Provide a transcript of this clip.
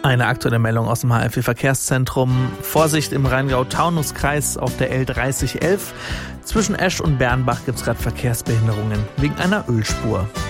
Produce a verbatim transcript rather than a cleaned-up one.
Eine aktuelle Meldung aus dem H F V-Verkehrszentrum. Vorsicht im Rheingau-Taunus-Kreis auf der L dreißig elf. Zwischen Esch und Bernbach gibt es gerade Verkehrsbehinderungen wegen einer Ölspur.